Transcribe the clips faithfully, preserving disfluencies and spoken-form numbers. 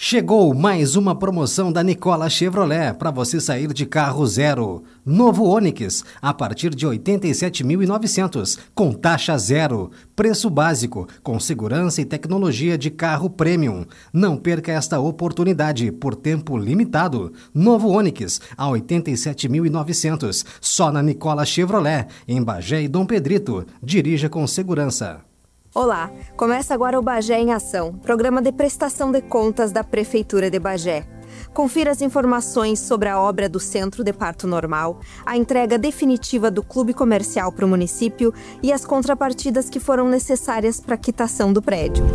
Chegou mais uma promoção da Nicola Chevrolet para você sair de carro zero. Novo Onix, a partir de oitenta e sete mil e novecentos, com taxa zero. Preço básico, com segurança e tecnologia de carro premium. Não perca esta oportunidade por tempo limitado. Novo Onix, a oitenta e sete mil e novecentos, só na Nicola Chevrolet, em Bagé e Dom Pedrito. Dirija com segurança. Olá, começa agora o Bagé em Ação, programa de prestação de contas da Prefeitura de Bagé. Confira as informações sobre a obra do Centro de Parto Normal, a entrega definitiva do clube comercial para o município e as contrapartidas que foram necessárias para a quitação do prédio.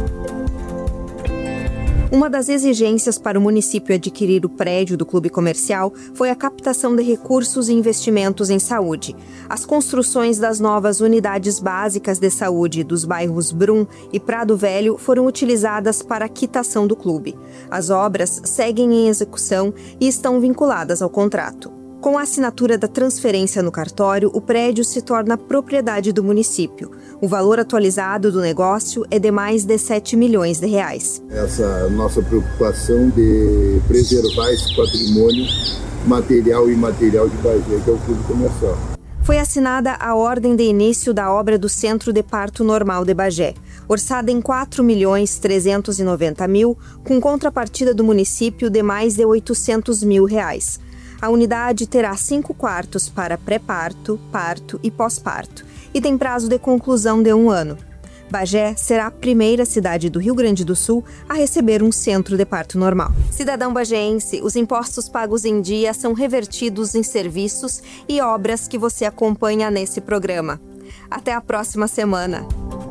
Uma das exigências para o município adquirir o prédio do clube comercial foi a captação de recursos e investimentos em saúde. As construções das novas unidades básicas de saúde dos bairros Brum e Prado Velho foram utilizadas para a quitação do clube. As obras seguem em execução e estão vinculadas ao contrato. Com a assinatura da transferência no cartório, o prédio se torna propriedade do município. O valor atualizado do negócio é de mais de sete milhões de reais. Essa nossa preocupação de preservar esse patrimônio material e imaterial de Bagé, que é o clube comercial. Foi assinada a ordem de início da obra do Centro de Parto Normal de Bagé, orçada em quatro milhões trezentos e noventa mil, com contrapartida do município de mais de oitocentos mil reais. A unidade terá cinco quartos para pré-parto, parto e pós-parto e tem prazo de conclusão de um ano. Bagé será a primeira cidade do Rio Grande do Sul a receber um centro de parto normal. Cidadão bagéense, os impostos pagos em dia são revertidos em serviços e obras que você acompanha nesse programa. Até a próxima semana!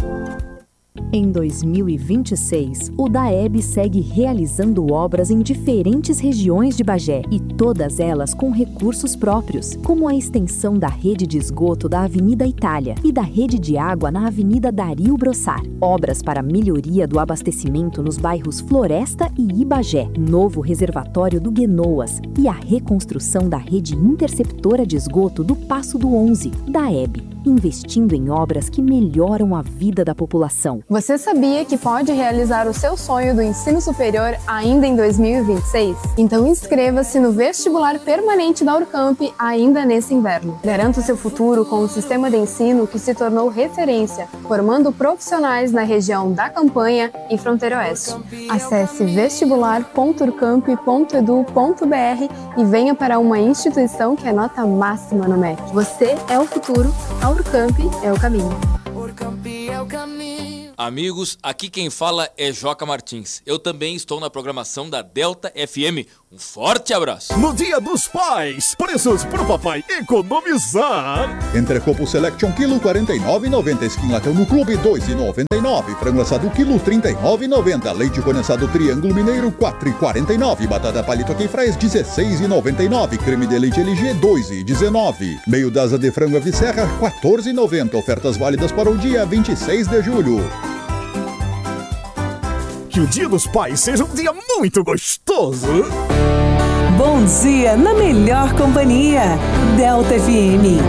Em dois mil e vinte e seis, o DAEB segue realizando obras em diferentes regiões de Bagé e todas elas com recursos próprios, como a extensão da rede de esgoto da Avenida Itália e da rede de água na Avenida Dario Brossar. Obras para melhoria do abastecimento nos bairros Floresta e Ibagé, novo reservatório do Guenoas e a reconstrução da rede interceptora de esgoto do Passo do Onze. DAEB, investindo em obras que melhoram a vida da população. Você sabia que pode realizar o seu sonho do ensino superior ainda em dois mil e vinte e seis? Então inscreva-se no vestibular permanente da Urcamp ainda nesse inverno. Garanta o seu futuro com um sistema de ensino que se tornou referência, formando profissionais na região da Campanha e Fronteira Oeste. Acesse vestibular ponto urcamp ponto edu ponto br e venha para uma instituição que é nota máxima no M E C. Você é o futuro, a Urcamp é o caminho. Amigos, aqui quem fala é Joca Martins. Eu também estou na programação da Delta F M. Um forte abraço. No Dia dos Pais, preços pro papai economizar. Entrecopo Selection quilo quarenta e nove reais e noventa centavos. Skin Latão no Clube dois reais e noventa e nove centavos. Frango assado quilo trinta e nove reais e noventa centavos. Leite condensado Triângulo Mineiro quatro reais e quarenta e nove centavos. Batata palito aqui fraz dezesseis reais e noventa e nove centavos. Creme de leite L G dois reais e dezenove centavos. Meio dasa de frango Ave Serra quatorze reais e noventa centavos. Ofertas válidas para o dia vinte e seis de julho. Que o Dia dos Pais seja um dia muito gostoso. Bom dia na melhor companhia, Delta F M.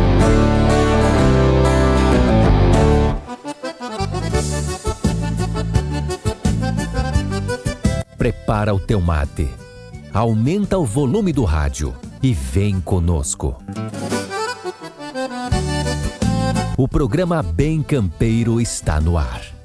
Prepara o teu mate, aumenta o volume do rádio e vem conosco. O programa Bem Campeiro está no ar.